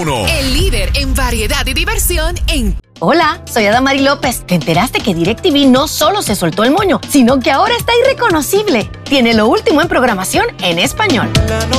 991. El líder en variedad y diversión en... Hola, soy Adamari López. ¿Te enteraste que DirecTV no solo se soltó el moño, sino que ahora está irreconocible? Tiene lo último en programación en español.